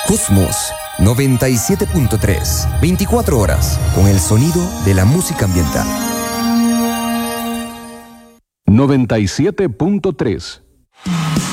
Cosmos 97.3. 24 horas con el sonido de la música ambiental. 97.3